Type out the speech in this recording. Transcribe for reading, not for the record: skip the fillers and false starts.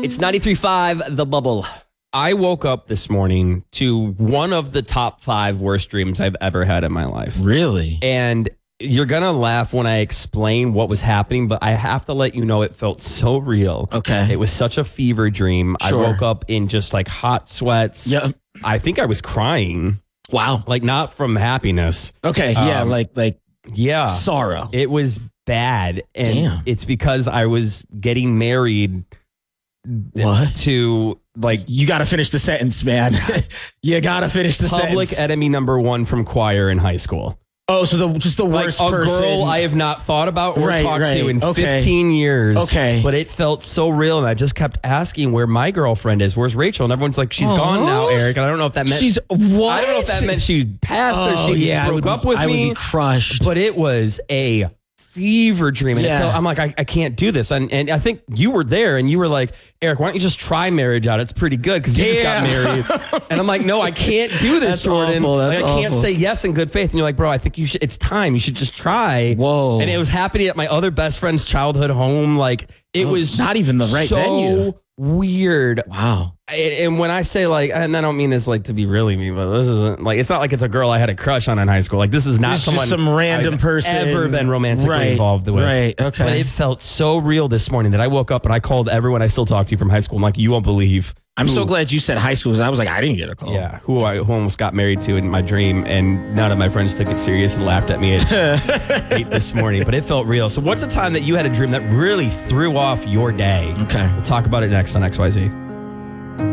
It's 93.5 The Bubble. I woke up this morning to one of the top 5 worst dreams I've ever had in my life. Really? And you're going to laugh when I explain what was happening, but I have to let you know it felt so real. Okay. It was such a fever dream. Sure. I woke up in just like hot sweats. Yeah. I think I was crying. Wow. Like not from happiness. Okay. Yeah. Like Yeah. sorrow. It was bad. And Damn. it's because I was getting married What? to like You got to finish the sentence, man. You got to finish the public sentence. enemy number 1 from choir in high school. Oh, so just the Like worst a person. girl I have not thought about or Right, talked to right. in Okay. 15 years. Okay. But it felt so real. And I just kept asking where my girlfriend is. Where's Rachel? And everyone's like, she's gone now, Eric. And I don't know if that meant She's what? I don't know if that meant she passed or she broke up with I me. would be crushed. But it was a fever dream. And it Yeah. felt, I'm like, I can't do this. And I think you were there and you were like, Eric, why don't you just try marriage out? It's pretty good because you just got married. And I'm like, no, I can't do this, That's Jordan. awful. That's Like, I can't awful. say yes in good faith. And you're like, bro, I think you should, it's time. You should just try. Whoa. And it was happening at my other best friend's childhood home. Like it was not even the right so venue. weird. Wow. And when I say like, and I don't mean this like to be really mean, but this isn't like, it's not like it's a girl I had a crush on in high school. Like this is not It's someone just some random I've person ever been romantically Right, involved with. right, okay. But it felt so real this morning that I woke up and I called everyone I still talk to from high school. I'm like, you won't believe. I'm so glad you said high school because I was like, I didn't get a call. Yeah, who I almost got married to in my dream, and none of my friends took it serious and laughed at me at 8 this morning. But it felt real. So what's the time that you had a dream that really threw off your day? Okay. We'll talk about it next on XYZ.